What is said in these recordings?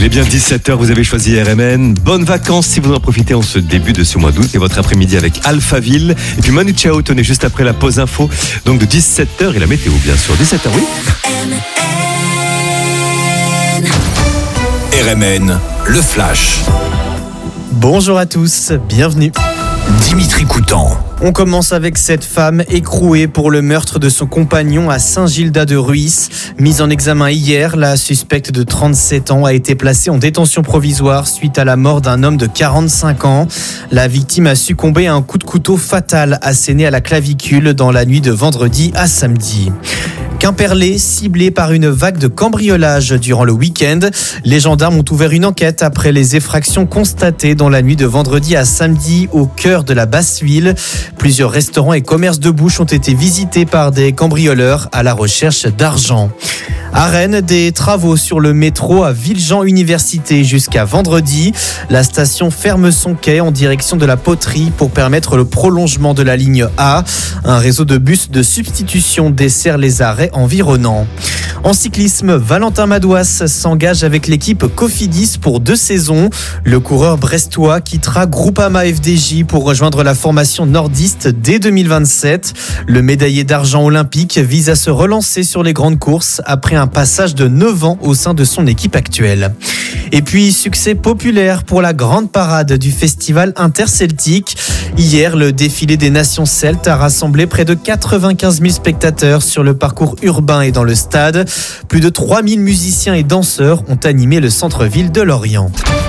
Il est bien 17h, vous avez choisi RMN. Bonnes vacances si vous en profitez en ce début de ce mois d'août et votre après-midi avec Alphaville. Et puis Manu Chao, tenez juste après la pause info. Donc de 17h et la météo bien sûr. 17h, oui. RMN, le flash. Bonjour à tous, bienvenue. Dimitri Coutan. On commence avec cette femme écrouée pour le meurtre de son compagnon à Saint-Gildas-de-Ruys. Mise en examen hier, la suspecte de 37 ans a été placée en détention provisoire suite à la mort d'un homme de 45 ans. La victime a succombé à un coup de couteau fatal asséné à la clavicule dans la nuit de vendredi à samedi. Quimperlé, ciblé par une vague de cambriolage durant le week-end. Les gendarmes ont ouvert une enquête après les effractions constatées dans la nuit de vendredi à samedi au cœur de la Basse-Ville. Plusieurs restaurants et commerces de bouche ont été visités par des cambrioleurs à la recherche d'argent. À Rennes, des travaux sur le métro à Villejean-Université jusqu'à vendredi. La station ferme son quai en direction de la poterie pour permettre le prolongement de la ligne A. Un réseau de bus de substitution dessert les arrêts environnants. En cyclisme, Valentin Madouas s'engage avec l'équipe Cofidis pour 2 saisons. Le coureur brestois quittera Groupama FDJ pour rejoindre la formation nordiste dès 2027. Le médaillé d'argent olympique vise à se relancer sur les grandes courses après un passage de 9 ans au sein de son équipe actuelle. Et puis, succès populaire pour la grande parade du festival interceltique. Hier, le défilé des nations celtes a rassemblé près de 95 000 spectateurs sur le parcours urbain et dans le stade. Plus de 3000 musiciens et danseurs ont animé le centre-ville de Lorient.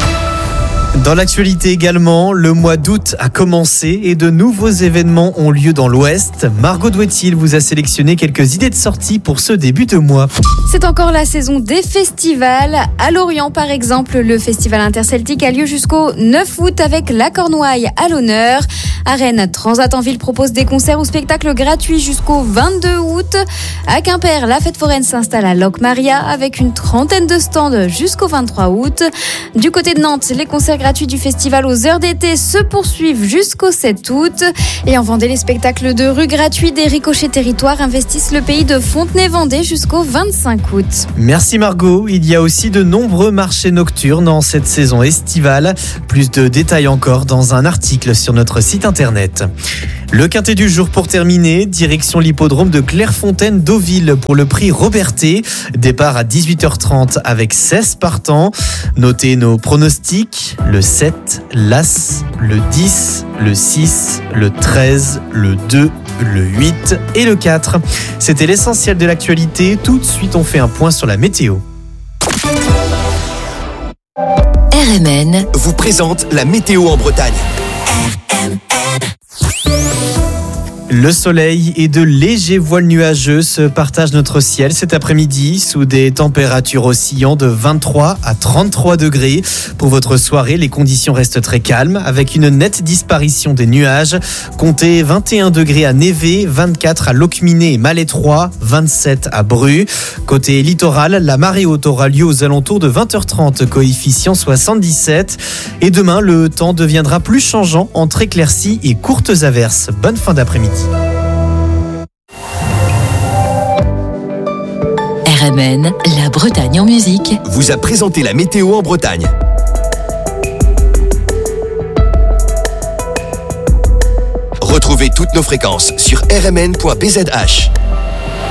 Dans l'actualité également, le mois d'août a commencé et de nouveaux événements ont lieu dans l'Ouest. Margot Douetil vous a sélectionné quelques idées de sortie pour ce début de mois. C'est encore la saison des festivals. À Lorient, par exemple, le festival interceltique a lieu jusqu'au 9 août avec la Cornouaille à l'honneur. À Rennes, Transat en Ville propose des concerts ou spectacles gratuits jusqu'au 22 août. À Quimper, la fête foraine s'installe à Locmaria avec une trentaine de stands jusqu'au 23 août. Du côté de Nantes, les concerts gratuits du festival aux heures d'été se poursuivent jusqu'au 7 août. Et en Vendée, les spectacles de rue gratuits des Ricochets Territoires investissent le pays de Fontenay-Vendée jusqu'au 25 août. Merci Margot. Il y a aussi de nombreux marchés nocturnes en cette saison estivale. Plus de détails encore dans un article sur notre site internet. Le quintet du jour pour terminer, direction l'hippodrome de Clairefontaine-Deauville pour le prix Robertet. Départ à 18h30 avec 16 partants. Notez nos pronostics, le 7, l'As, le 10, le 6, le 13, le 2, le 8 et le 4. C'était l'essentiel de l'actualité. Tout de suite, on fait un point sur la météo. RMN vous présente la météo en Bretagne. Le soleil et de légers voiles nuageux se partagent notre ciel cet après-midi sous des températures oscillant de 23 à 33 degrés. Pour votre soirée, les conditions restent très calmes avec une nette disparition des nuages. Comptez 21 degrés à Névé, 24 à Locminé et Malétroit, 27 à Bru. Côté littoral, la marée haute aura lieu aux alentours de 20h30, coefficient 77. Et demain, le temps deviendra plus changeant entre éclaircies et courtes averses. Bonne fin d'après-midi. RMN, la Bretagne en musique, vous a présenté la météo en Bretagne. Retrouvez toutes nos fréquences sur rmn.bzh.